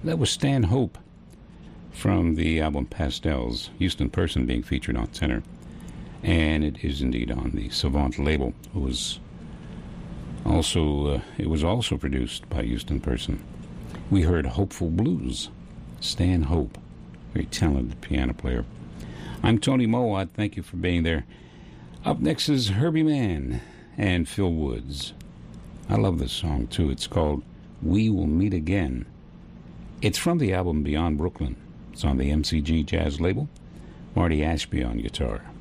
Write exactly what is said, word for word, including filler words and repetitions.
That was Stan Hope from the album Pastels, Houston Person being featured on tenor. And it is indeed on the Savant label. It was also, uh, it was also produced by Houston Person. We heard Hopeful Blues, Stan Hope, very talented piano player. I'm Tony Mowat. Thank you for being there. Up next is Herbie Mann and Phil Woods. I love this song, too. It's called We Will Meet Again. It's from the album Beyond Brooklyn. It's on the M C G Jazz label. Marty Ashby on guitar.